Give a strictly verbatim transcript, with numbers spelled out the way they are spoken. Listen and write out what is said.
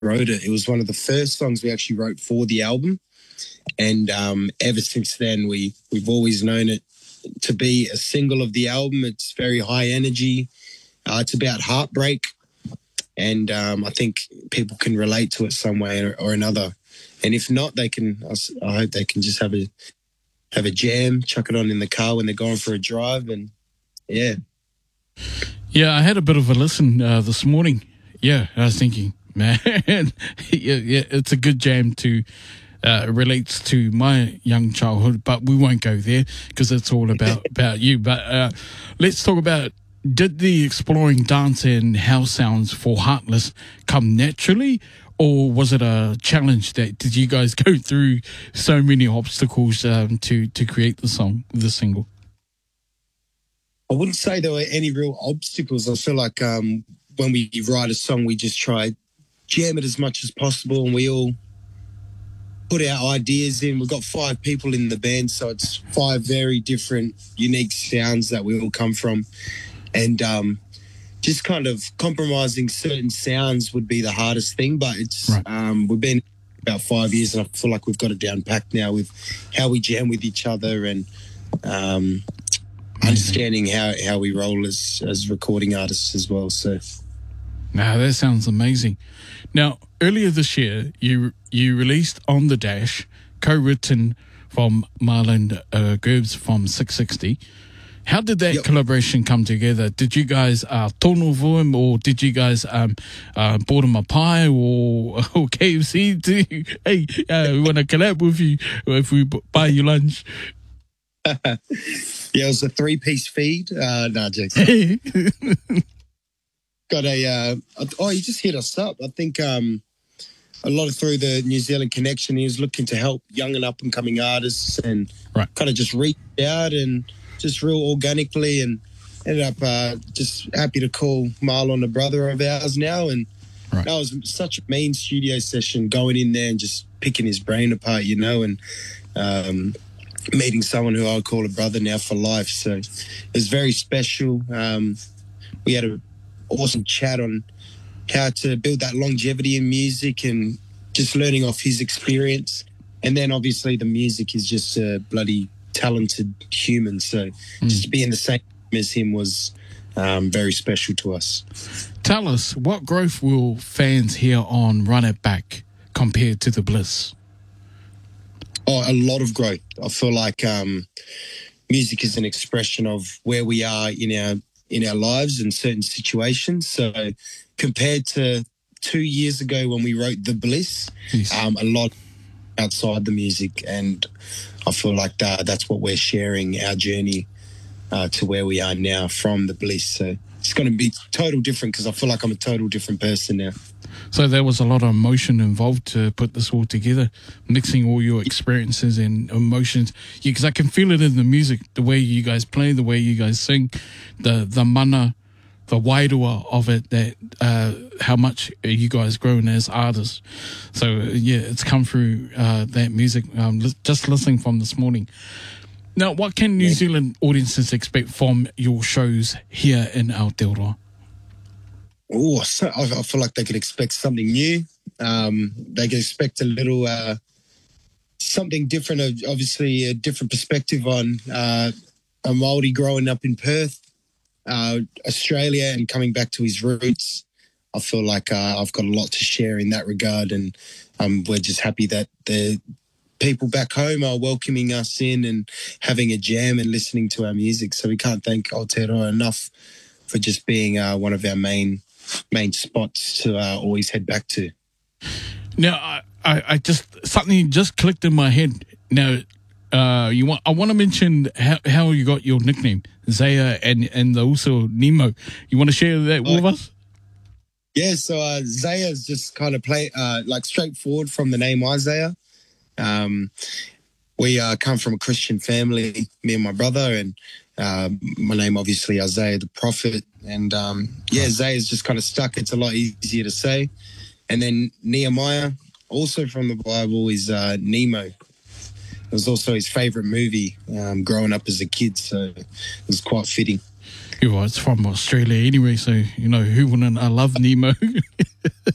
wrote it. It was one of the first songs we actually wrote for the album. And um, ever since then, we, we've always known it to be a single of the album. It's very high energy. Uh, it's about heartbreak. And um, I think people can relate to it some way or, or another. And if not, they can, I, I hope they can just have a, have a jam, chuck it on in the car when they're going for a drive. And yeah. Yeah, I had a bit of a listen uh, this morning. Yeah, I was thinking, man, yeah, yeah, it's a good jam to uh, relates to my young childhood, but we won't go there because it's all about about you. But uh, let's talk about, did the exploring dance and house sounds for Heartless come naturally, or was it a challenge? That did you guys go through so many obstacles um, to to create the song, the single? I wouldn't say there were any real obstacles. I feel like um, when we write a song, we just try jam it as much as possible, and we all put our ideas in. We've got five people in the band, so it's five very different, unique sounds that we all come from. And um, just kind of compromising certain sounds would be the hardest thing, but it's right. um, we've been about five years, and I feel like we've got it down packed now with how we jam with each other and um, understanding how, how we roll as, as recording artists as well. So, now that sounds amazing. Now, earlier this year, you you released On the Dash, co-written from Marlon uh, Gerbs from six sixty. How did that yep. collaboration come together? Did you guys uh, tono for him, or did you guys um, uh, bought him a pie or, or K F C to, hey, uh, we want to collab with you if we buy you lunch? Yeah, it was a three-piece feed. Uh, no, Jake. Got a, uh, oh, he just hit us up. I think um, a lot of through the New Zealand connection, he was looking to help young and up-and-coming artists and right. kind of just reached out and just real organically, and ended up uh, just happy to call Marlon a brother of ours now. And right. that was such a mean studio session, going in there and just picking his brain apart, you know, and um, meeting someone who I'll call a brother now for life. So it was very special. Um, we had an awesome chat on how to build that longevity in music and just learning off his experience. And then obviously the music is just a bloody talented human. So mm. just to be in the same as him was um, very special to us. Tell us, what growth will fans hear on Run It Back compared to The Bliss? Oh, a lot of growth. I feel like um, music is an expression of where we are in our in our lives in certain situations. So compared to two years ago when we wrote The Bliss, yes. um, a lot outside the music, and I feel like that, that's what we're sharing, our journey uh, to where we are now from The Bliss. So it's going to be total different because I feel like I'm a total different person now. So there was a lot of emotion involved to put this all together, mixing all your experiences and emotions. Because yeah, I can feel it in the music, the way you guys play, the way you guys sing, the the mana, the wairua of it, that uh, how much you guys grown as artists. So yeah, it's come through uh, that music. Um, li- just listening from this morning. Now, what can New Zealand audiences expect from your shows here in Aotearoa? Oh, so I, I feel like they could expect something new. Um, they could expect a little uh, something different. Obviously, a different perspective on uh, a Māori growing up in Perth, uh, Australia, and coming back to his roots. I feel like uh, I've got a lot to share in that regard, and um, we're just happy that the people back home are welcoming us in and having a jam and listening to our music. So we can't thank Aotearoa enough for just being uh, one of our main main spots to uh, always head back to. Now, I, I, I just something just clicked in my head. Now, uh, you want I want to mention how, how you got your nickname, Zaya, and and also Nemo. You want to share that with uh, us? Yeah, so uh, Zaya is just kind of play uh, like straightforward from the name Isaiah. Um, we uh, come from a Christian family, me and my brother, and uh, my name obviously Isaiah the Prophet. And um, yeah, Zaya is just kind of stuck. It's a lot easier to say. And then Nehemiah, also from the Bible, is uh, Nemo. It was also his favourite movie um, growing up as a kid, so it was quite fitting. Yeah, well, it's from Australia anyway, so, you know, who wouldn't? I love Nemo.